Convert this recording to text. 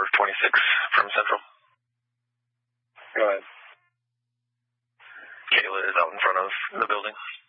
26 from Central. Go ahead. Kayla is out in front of the building.